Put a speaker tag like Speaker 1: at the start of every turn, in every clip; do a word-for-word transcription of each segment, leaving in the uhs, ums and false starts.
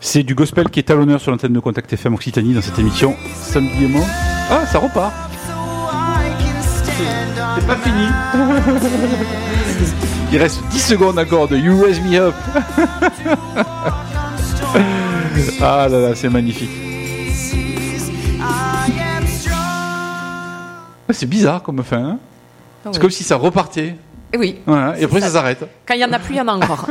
Speaker 1: C'est du gospel qui est à l'honneur sur l'antenne de Contact F M Occitanie dans cette émission Samedi Dimanche. Ah, ça repart. C'est pas fini. Il reste dix secondes encore de You Raise Me Up. Ah là là, c'est magnifique. C'est bizarre comme fin, hein. C'est oh oui. Comme si ça repartait.
Speaker 2: Et oui.
Speaker 1: Voilà, et après ça. ça s'arrête.
Speaker 2: Quand il n'y en a plus, il y en a encore.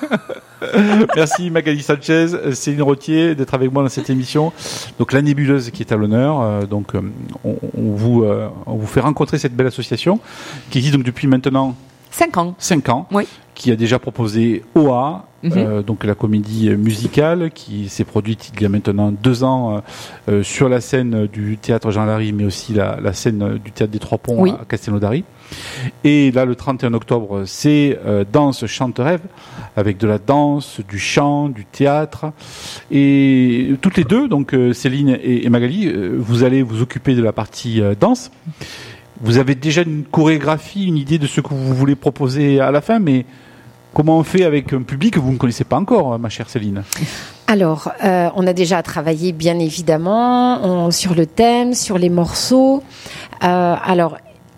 Speaker 1: Merci Magali Sanchez, Céline Rottier d'être avec moi dans cette émission. Donc la nébuleuse qui est à l'honneur. Euh, donc euh, on, on, vous, euh, on vous fait rencontrer cette belle association qui existe donc depuis maintenant
Speaker 2: cinq ans.
Speaker 1: cinq ans.
Speaker 2: Oui.
Speaker 1: Qui a déjà proposé O A, mm-hmm. euh, donc la comédie musicale qui s'est produite il y a maintenant deux ans euh, sur la scène du théâtre Jean Larry, mais aussi la, la scène du théâtre des Trois Ponts oui. à Castelnaudary. Et là, le trente et un octobre, c'est euh, Danse, Chante, Rêve, avec de la danse, du chant, du théâtre. Et toutes les deux, donc euh, Céline et, et Magali, euh, vous allez vous occuper de la partie euh, danse. Vous avez déjà une chorégraphie, une idée de ce que vous voulez proposer à la fin, mais comment on fait avec un public que vous ne connaissez pas encore, ma chère Céline ?
Speaker 3: Alors, euh, on a déjà travaillé, bien évidemment, on, sur le thème, sur les morceaux. Euh, alors,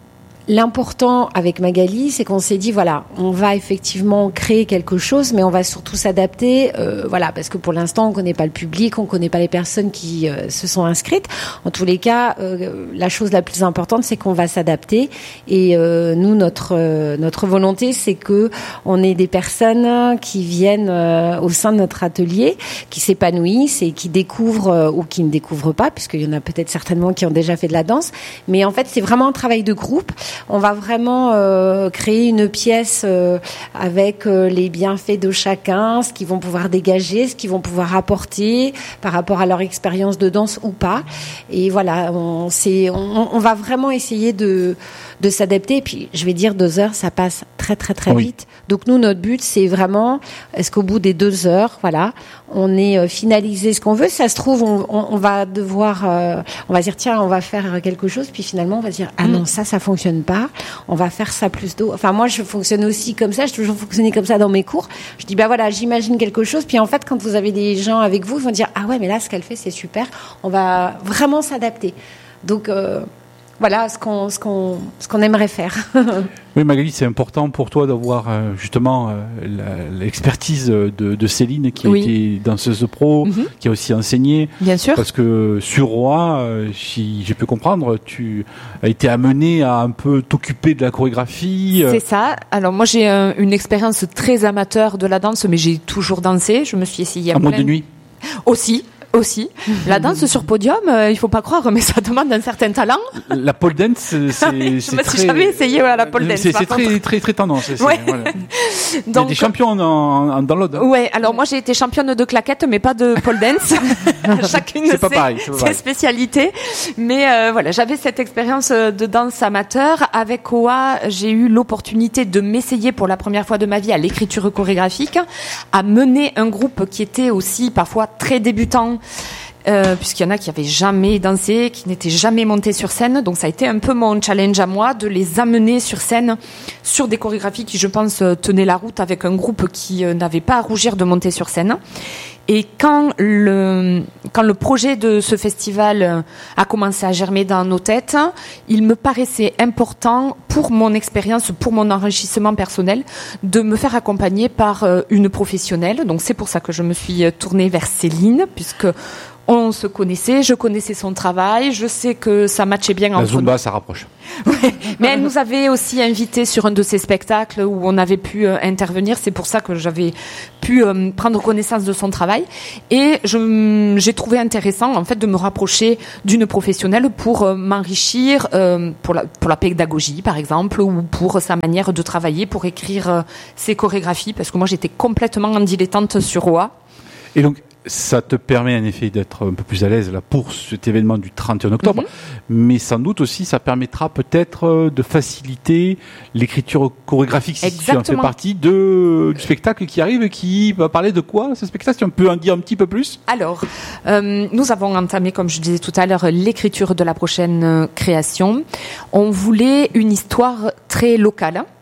Speaker 3: l'important avec Magali, c'est qu'on s'est dit, voilà, on va effectivement créer quelque chose, mais on va surtout s'adapter, euh, voilà, parce que pour l'instant, on connaît pas le public, on connaît pas les personnes qui euh, se sont inscrites. En tous les cas, euh, la chose la plus importante, c'est qu'on va s'adapter. Et euh, nous, notre euh, notre volonté, c'est que on ait des personnes qui viennent euh, au sein de notre atelier, qui s'épanouissent et qui découvrent euh, ou qui ne découvrent pas, puisqu'il y en a peut-être certainement qui ont déjà fait de la danse. Mais en fait, c'est vraiment un travail de groupe. On va vraiment euh, créer une pièce euh, avec euh, les bienfaits de chacun, ce qu'ils vont pouvoir dégager, ce qu'ils vont pouvoir apporter par rapport à leur expérience de danse ou pas. Et voilà, on, c'est, on, on va vraiment essayer de, de s'adapter. Et puis, je vais dire, deux heures, ça passe très, très, très oui. vite. Donc, nous, notre but, c'est vraiment, est-ce qu'au bout des deux heures, voilà, on ait euh, finalisé ce qu'on veut. Ça se trouve, on, on, on va devoir, euh, on va dire, tiens, on va faire quelque chose. Puis finalement, on va dire, ah non, ça, ça fonctionne pas. On va faire ça plus d'eau. Enfin, moi, je fonctionne aussi comme ça. J'ai toujours fonctionné comme ça dans mes cours. Je dis, bah voilà, j'imagine quelque chose. Puis en fait, quand vous avez des gens avec vous, ils vont dire, ah ouais, mais là, ce qu'elle fait, c'est super. On va vraiment s'adapter. Donc, euh, voilà ce qu'on, ce qu'on, ce qu'on aimerait faire.
Speaker 1: Oui, Magali, c'est important pour toi d'avoir euh, justement euh, la, l'expertise de, de Céline qui a oui. été danseuse pro, mm-hmm. qui a aussi enseigné.
Speaker 2: Bien sûr.
Speaker 1: Parce que sur Roi, euh, si j'ai pu comprendre, tu as été amenée à un peu t'occuper de la chorégraphie.
Speaker 2: C'est ça. Alors moi, j'ai un, une expérience très amateur de la danse, mais j'ai toujours dansé. Je me suis essayée à
Speaker 1: en mode de nuit.
Speaker 2: Aussi. Aussi. La danse sur podium, euh, il faut pas croire, mais ça demande un certain talent.
Speaker 1: La pole dance, c'est, c'est,
Speaker 2: je
Speaker 1: c'est
Speaker 2: me
Speaker 1: très...
Speaker 2: suis jamais essayé, voilà, la pole dance.
Speaker 1: C'est, c'est très, très, très tendance. C'est,
Speaker 2: ouais.
Speaker 1: Voilà. Donc, il y a des champions en, en download. Hein.
Speaker 2: Ouais. Alors moi, j'ai été championne de claquettes, mais pas de pole dance. Chacune
Speaker 1: c'est pas
Speaker 2: ses,
Speaker 1: pareil, c'est pas pareil.
Speaker 2: ses spécialités. Mais euh, voilà, j'avais cette expérience de danse amateur. Avec O A, j'ai eu l'opportunité de m'essayer pour la première fois de ma vie à l'écriture chorégraphique, à mener un groupe qui était aussi parfois très débutant. Euh, puisqu'il y en a qui n'avaient jamais dansé, qui n'étaient jamais montés sur scène. Donc ça a été un peu mon challenge à moi de les amener sur scène sur des chorégraphies qui, je pense, tenaient la route avec un groupe qui euh, n'avait pas à rougir de monter sur scène. Et quand le, quand le projet de ce festival a commencé à germer dans nos têtes, il me paraissait important pour mon expérience, pour mon enrichissement personnel, de me faire accompagner par une professionnelle. Donc c'est pour ça que je me suis tournée vers Céline, puisque on se connaissait, je connaissais son travail, je sais que ça matchait bien entre nous.
Speaker 1: La Zumba, ça rapproche.
Speaker 2: Ouais, mais elle nous avait aussi invités sur un de ses spectacles où on avait pu euh, intervenir. C'est pour ça que j'avais pu euh, prendre connaissance de son travail. Et je, j'ai trouvé intéressant, en fait, de me rapprocher d'une professionnelle pour euh, m'enrichir, euh, pour la, pour la pédagogie, par exemple, ou pour sa manière de travailler, pour écrire euh, ses chorégraphies, parce que moi, j'étais complètement en dilettante sur O A.
Speaker 1: Et donc, ça te permet en effet d'être un peu plus à l'aise là pour cet événement du trente et un octobre, mm-hmm. mais sans doute aussi ça permettra peut-être de faciliter l'écriture chorégraphique si Exactement. Tu en fais partie de, du spectacle qui arrive et qui va parler de quoi ce spectacle? Tu peux en dire un petit peu plus?
Speaker 2: Alors, euh, nous avons entamé, comme je disais tout à l'heure, l'écriture de la prochaine création. On voulait une histoire très locale.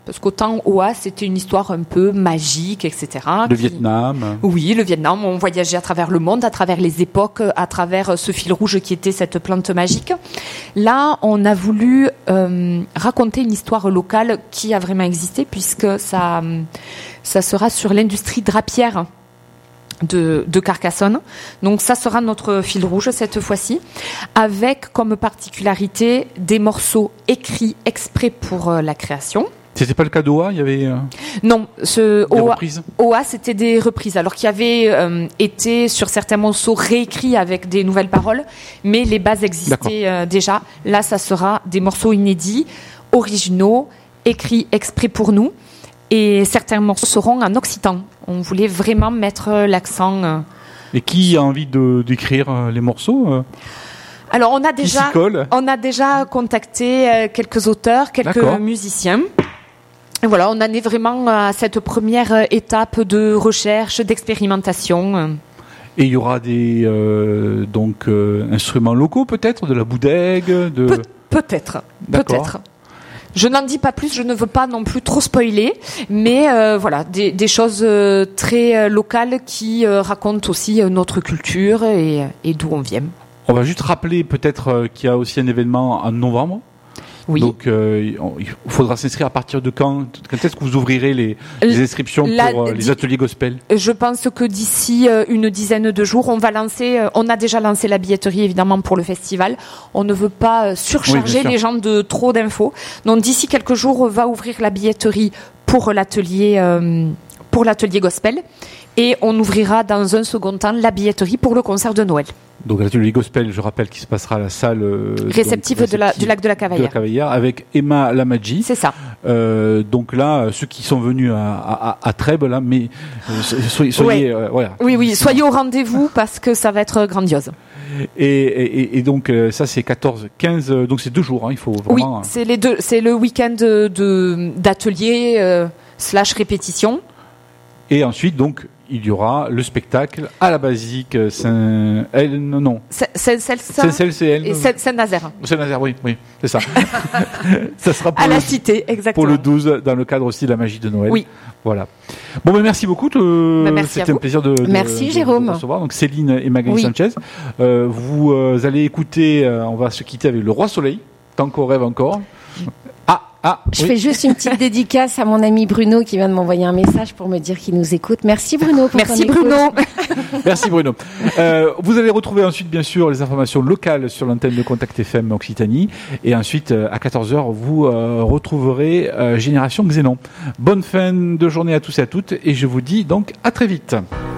Speaker 2: parce qu'autant Oa, c'était une histoire un peu magique, et cetera.
Speaker 1: Le
Speaker 2: qui...
Speaker 1: Vietnam.
Speaker 2: Oui, le Vietnam. On voyageait à travers le monde, à travers les époques, à travers ce fil rouge qui était cette plante magique. Là, on a voulu euh, raconter une histoire locale qui a vraiment existé, puisque ça, ça sera sur l'industrie drapière de, de Carcassonne. Donc ça sera notre fil rouge cette fois-ci, avec comme particularité des morceaux écrits exprès pour euh, la création.
Speaker 1: C'était pas le cas d'Oa, il y avait euh,
Speaker 2: non, ce
Speaker 1: des
Speaker 2: Oa,
Speaker 1: reprises.
Speaker 2: Oa, c'était des reprises, alors qu'il y avait euh, été sur certains morceaux réécrits avec des nouvelles paroles, mais les bases existaient euh, déjà. Là, ça sera des morceaux inédits, originaux, écrits exprès pour nous. Et certains morceaux seront en occitan. On voulait vraiment mettre l'accent. Euh...
Speaker 1: Et qui a envie de d'écrire euh, les morceaux euh,
Speaker 2: Alors on a déjà, on a déjà contacté euh, quelques auteurs, quelques D'accord. musiciens. Et voilà, on en est vraiment à cette première étape de recherche, d'expérimentation.
Speaker 1: Et il y aura des euh, donc euh, instruments locaux peut-être, de la boudègue, de
Speaker 2: Pe- peut-être, D'accord. peut-être. Je n'en dis pas plus, je ne veux pas non plus trop spoiler, mais euh, voilà, des, des choses euh, très euh, locales qui euh, racontent aussi euh, notre culture et, et d'où on vient.
Speaker 1: On va juste rappeler peut-être euh, qu'il y a aussi un événement en novembre.
Speaker 2: Oui.
Speaker 1: Donc euh, il faudra s'inscrire à partir de quand Quand est-ce que vous ouvrirez les, les inscriptions La, pour euh, les ateliers gospel?
Speaker 2: Je pense que d'ici euh, une dizaine de jours, on va lancer. Euh, on a déjà lancé la billetterie évidemment pour le festival. On ne veut pas euh, surcharger oui, les gens de trop d'infos. Donc d'ici quelques jours, on va ouvrir la billetterie pour l'atelier euh, pour l'atelier gospel et on ouvrira dans un second temps la billetterie pour le concert de Noël.
Speaker 1: Donc l'atelier gospel, je rappelle, qui se passera à la salle euh,
Speaker 2: réceptive, donc, réceptive de la, du lac de la Cavaillère.
Speaker 1: De la Cavaillère avec Emma Lamadji.
Speaker 2: C'est ça.
Speaker 1: Euh, donc là, ceux qui sont venus à, à, à Trèbes, là, mais euh, soyez, soyez
Speaker 2: ouais.
Speaker 1: euh, voilà.
Speaker 2: Oui, oui, soyez au rendez-vous parce que ça va être grandiose.
Speaker 1: Et, et, et donc euh, ça c'est quatorze, quinze, euh, donc c'est deux jours. Hein, il faut vraiment.
Speaker 2: Oui, c'est les deux, c'est le week-end de, de d'atelier euh, slash répétition.
Speaker 1: Et ensuite donc. Il y aura le spectacle à la basilique Saint... Elle, non, non.
Speaker 2: Saint-Cel et Saint-Nazaire.
Speaker 1: Saint-Nazaire, oui, oui, c'est ça. Ça sera pour
Speaker 2: à
Speaker 1: le,
Speaker 2: la cité, exactement.
Speaker 1: Pour le douze, dans le cadre aussi de la magie de Noël.
Speaker 2: Oui.
Speaker 1: Voilà. Bon, ben merci beaucoup. De...
Speaker 2: Ben, merci
Speaker 1: C'était un plaisir de, de
Speaker 3: merci
Speaker 1: de,
Speaker 3: Jérôme.
Speaker 1: De recevoir. Donc Céline et Magali
Speaker 3: oui.
Speaker 1: Sanchez. Euh, vous euh, allez écouter. Euh, on va se quitter avec le Roi Soleil, tant qu'on rêve encore. Ah. Ah,
Speaker 3: je
Speaker 1: oui.
Speaker 3: fais juste une petite dédicace à mon ami Bruno qui vient de m'envoyer un message pour me dire qu'il nous écoute. Merci Bruno. Pour
Speaker 2: Merci
Speaker 3: ton
Speaker 2: Bruno.
Speaker 1: Merci Bruno. Euh, vous allez retrouver ensuite bien sûr les informations locales sur l'antenne de Contact F M Occitanie et ensuite euh, à quatorze heures vous euh, retrouverez euh, Génération Xénon. Bonne fin de journée à tous et à toutes et je vous dis donc à très vite.